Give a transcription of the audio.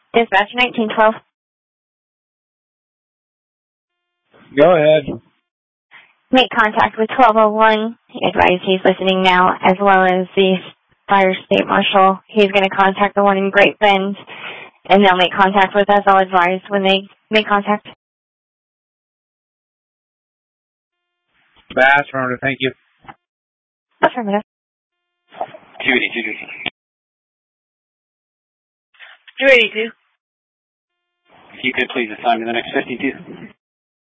Dispatch 1912. Go ahead. Make contact with 1201. Advise he's listening now, as well as the Fire State Marshal. He's going to contact the one in Great Bend, and they'll make contact with us. I'll advise when they make contact. Affirmative, thank you. Affirmative. 282. 282. If you could please assign me the next 52.